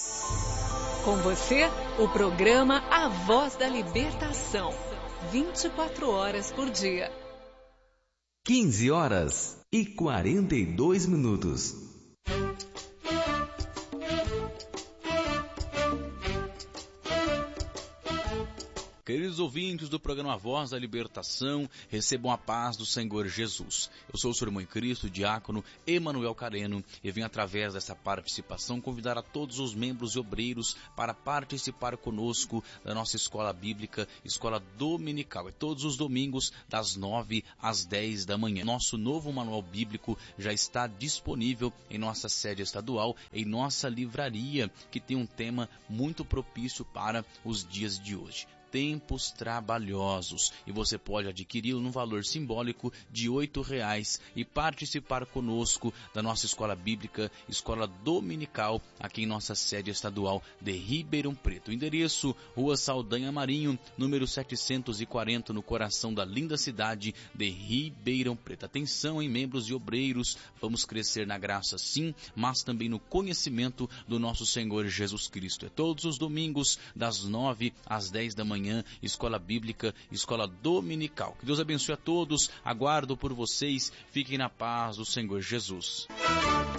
Com você, o programa A Voz da Libertação. 24 horas por dia. 15h42. Queridos ouvintes do programa Voz da Libertação, recebam a paz do Senhor Jesus. Eu sou o seu irmão em Cristo, diácono Emanuel Careno, e venho através dessa participação convidar a todos os membros e obreiros para participar conosco da nossa escola bíblica, escola dominical. É todos os domingos, das 9 às 10 da manhã. Nosso novo manual bíblico já está disponível em nossa sede estadual, em nossa livraria, que tem um tema muito propício para os dias de hoje. Tempos trabalhosos, e você pode adquiri-lo no valor simbólico de R$8 e participar conosco da nossa escola bíblica, escola dominical, aqui em nossa sede estadual de Ribeirão Preto. O endereço, Rua Saldanha Marinho, número 740, no coração da linda cidade de Ribeirão Preto. Atenção, membros e obreiros, vamos crescer na graça sim, mas também no conhecimento do nosso Senhor Jesus Cristo. É todos os domingos, das 9 às 10 da manhã, escola bíblica, escola dominical. Que Deus abençoe a todos, aguardo por vocês, fiquem na paz do Senhor Jesus.